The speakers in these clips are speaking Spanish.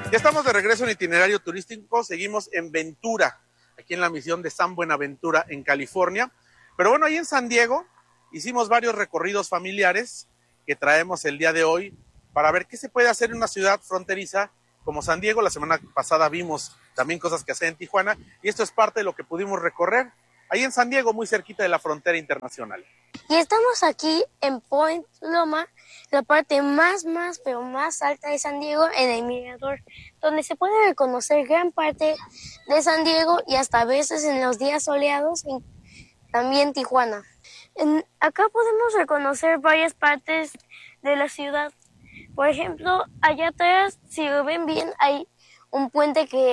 Ya estamos de regreso en Itinerario Turístico, seguimos en Ventura, aquí en la misión de San Buenaventura, en California. Pero bueno, ahí en San Diego hicimos varios recorridos familiares que traemos el día de hoy para ver qué se puede hacer en una ciudad fronteriza como San Diego. La semana pasada vimos también cosas que hacer en Tijuana y esto es parte de lo que pudimos recorrer ahí en San Diego, muy cerquita de la frontera internacional. Y estamos aquí en Point Loma, la parte más alta de San Diego, en el mirador, donde se puede reconocer gran parte de San Diego y hasta a veces en los días soleados también Tijuana. Acá podemos reconocer varias partes de la ciudad. Por ejemplo, allá atrás, si lo ven bien, hay un puente que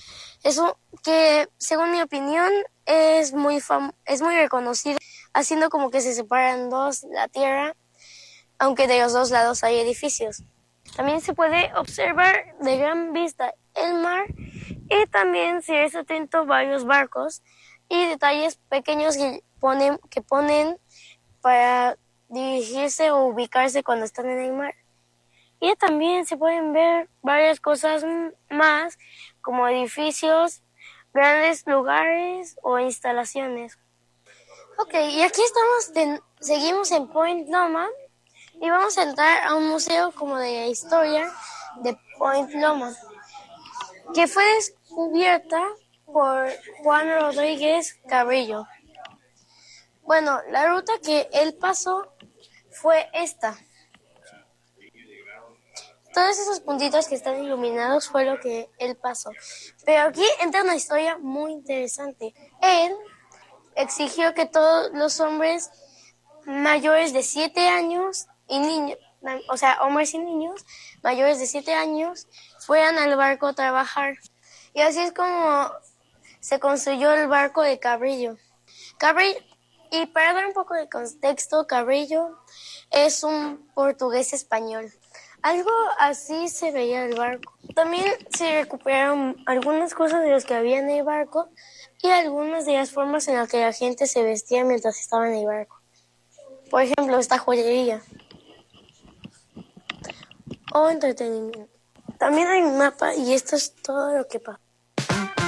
según mi opinión es muy reconocido, haciendo como que se separan dos la tierra, aunque de los dos lados hay edificios. También se puede observar de gran vista el mar y también, si eres atento, varios barcos y detalles pequeños que ponen para dirigirse o ubicarse cuando están en el mar. Y también se pueden ver varias cosas más, como edificios, grandes lugares o instalaciones. Ok, y aquí seguimos en Point Loma y vamos a entrar a un museo como de la historia de Point Loma, que fue descubierta por Juan Rodríguez Cabrillo. Bueno, la ruta que él pasó fue esta. Todos esos puntitos que están iluminados fue lo que él pasó. Pero aquí entra una historia muy interesante. Él exigió que todos los hombres mayores de 7 años y niños, o sea, hombres y niños mayores de 7 años, fueran al barco a trabajar. Y así es como se construyó el barco de Cabrillo. Y para dar un poco de contexto, Cabrillo es un portugués español. Algo así se veía el barco. También se recuperaron algunas cosas de las que había en el barco y algunas de las formas en las que la gente se vestía mientras estaba en el barco. Por ejemplo, esta joyería o entretenimiento. También hay un mapa y esto es todo lo que pasa.